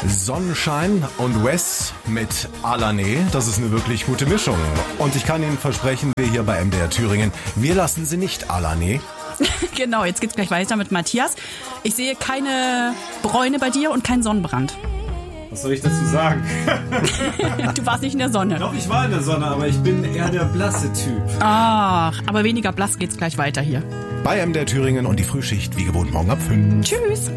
Sonnenschein und Wes mit Alané, das ist eine wirklich gute Mischung. Und ich kann Ihnen versprechen, wir hier bei MDR Thüringen, wir lassen Sie nicht Alané. Genau, jetzt geht's gleich weiter mit Matthias. Ich sehe keine Bräune bei dir und keinen Sonnenbrand. Was soll ich dazu sagen? Du warst nicht in der Sonne. Doch, ich war in der Sonne, aber ich bin eher der blasse Typ. Ach, aber weniger blass geht's gleich weiter hier. Bei MDR Thüringen und die Frühschicht wie gewohnt morgen ab 5. Tschüss.